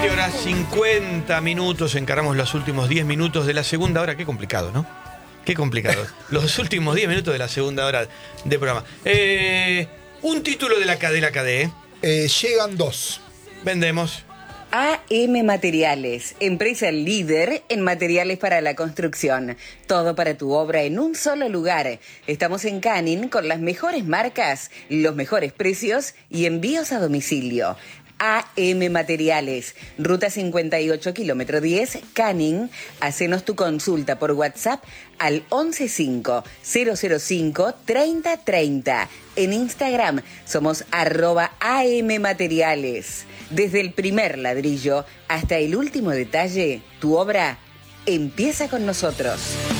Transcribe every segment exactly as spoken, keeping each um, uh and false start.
veinte horas cincuenta minutos, encaramos los últimos diez minutos de la segunda hora. Qué complicado, ¿no? Qué complicado. Los últimos diez minutos de la segunda hora de programa. Eh, un título de la cadena K D. ¿eh? Eh, llegan dos. Vendemos. A M Materiales, empresa líder en materiales para la construcción. Todo para tu obra en un solo lugar. Estamos en Canning con las mejores marcas, los mejores precios y envíos a domicilio. A M Materiales, Ruta cincuenta y ocho, kilómetro diez, Canning. Hacenos tu consulta por WhatsApp al once cinco cero cero cinco treinta treinta. En Instagram somos arroba A M Materiales. Desde el primer ladrillo hasta el último detalle, tu obra empieza con nosotros.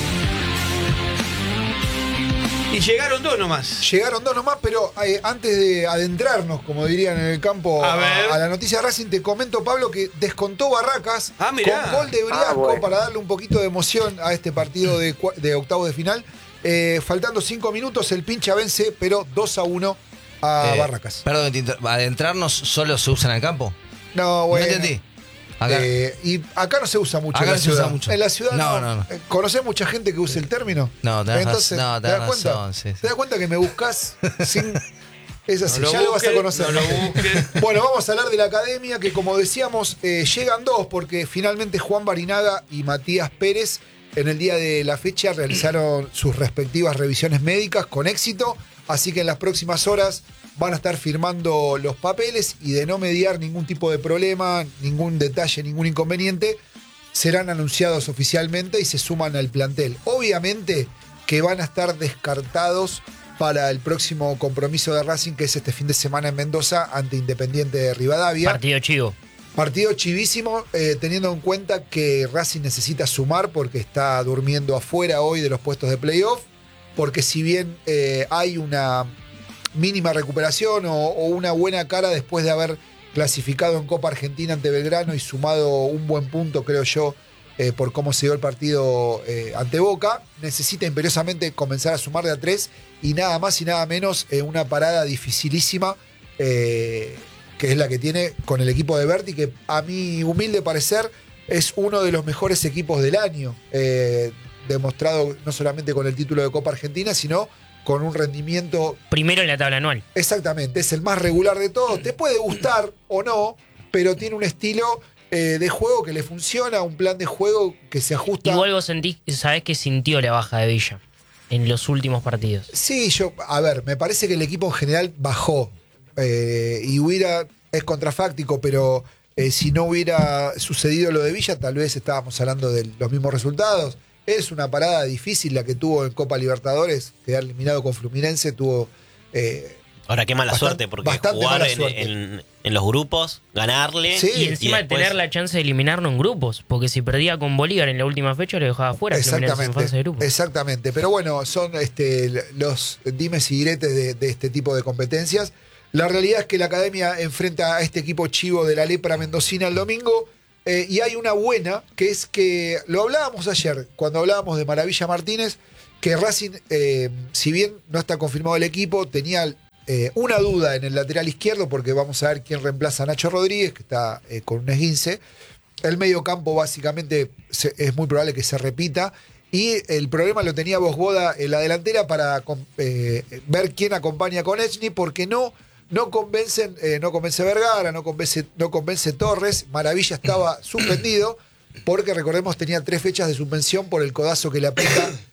Y llegaron dos nomás. Llegaron dos nomás, pero eh, antes de adentrarnos, como dirían en el campo, a, a, a la noticia de Racing, te comento, Pablo, que descontó Barracas ah, con gol de Briasco ah, bueno. para darle un poquito de emoción a este partido de, de octavos de final. Eh, faltando cinco minutos, el pincha vence, pero dos a uno a Eh, Barracas. Perdón, adentrarnos solo se usa en el campo. No, bueno. No entendí. Acá. Eh, y acá no se usa mucho Acá en la no se ciudad. usa mucho. En la ciudad No, no. no, no. Eh, ¿Conocés mucha gente que use el término? No, tenés Entonces, razón, no, ¿te tenés das cuenta? razón, sí, sí. ¿Te das cuenta que me buscas sin... Es así, No lo ya lo vas a busques, conocer. no lo busques. Bueno, vamos a hablar de la academia, que como decíamos, eh, llegan dos, porque finalmente Juan Barinaga y Matías Pérez en el día de la fecha realizaron sus respectivas revisiones médicas con éxito, así que en las próximas horas van a estar firmando los papeles y de no mediar ningún tipo de problema, ningún detalle, ningún inconveniente, serán anunciados oficialmente y se suman al plantel. Obviamente que van a estar descartados para el próximo compromiso de Racing, que es este fin de semana en Mendoza ante Independiente de Rivadavia. Partido chivo. Partido chivísimo, eh, teniendo en cuenta que Racing necesita sumar porque está durmiendo afuera hoy de los puestos de playoff, porque si bien eh, hay una mínima recuperación o, o una buena cara después de haber clasificado en Copa Argentina ante Belgrano y sumado un buen punto, creo yo, eh, por cómo se dio el partido eh, ante Boca, necesita imperiosamente comenzar a sumar de a tres y nada más y nada menos eh, una parada dificilísima eh, que es la que tiene con el equipo de Berti, que a mi humilde parecer es uno de los mejores equipos del año, eh, demostrado no solamente con el título de Copa Argentina, sino con un rendimiento... Primero en la tabla anual. Exactamente, es el más regular de todos. Te puede gustar o no, pero tiene un estilo eh, de juego que le funciona, un plan de juego que se ajusta... Igual vos sentís, sabés que sintió la baja de Villa en los últimos partidos. Sí, yo, a ver, me parece que el equipo en general bajó. Eh, y hubiera, es contrafáctico, pero eh, si no hubiera sucedido lo de Villa, tal vez estábamos hablando de los mismos resultados. Es una parada difícil la que tuvo en Copa Libertadores, quedar eliminado con Fluminense, tuvo... Eh, Ahora, qué mala bastante, suerte, porque bastante jugar mala en, suerte. en, en los grupos, ganarle... Sí. Y encima y después... tener la chance de eliminarlo en grupos, porque si perdía con Bolívar en la última fecha lo dejaba fuera. Exactamente, en fase de grupos. exactamente. Pero bueno, son este, los dimes y diretes de, de este tipo de competencias. La realidad es que la academia enfrenta a este equipo chivo de la lepra mendocina el domingo. Eh, y hay una buena, que es que lo hablábamos ayer, cuando hablábamos de Maravilla Martínez, que Racing, eh, si bien no está confirmado el equipo, tenía eh, una duda en el lateral izquierdo, porque vamos a ver quién reemplaza a Nacho Rodríguez, que está eh, con un esguince. El medio campo básicamente se, es muy probable que se repita. Y el problema lo tenía Bosboda en la delantera para eh, ver quién acompaña con Echny, porque no... No convencen, eh, no convence Vergara, no convence, no convence Torres. Maravilla estaba suspendido porque, recordemos, tenía tres fechas de suspensión por el codazo que le aplica